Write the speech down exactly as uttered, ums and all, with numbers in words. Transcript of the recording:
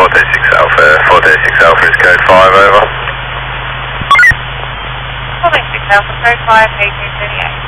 four two six Alpha, four two six Alpha is code five, over. four two six Alpha, code five, eighteen thirty-eight.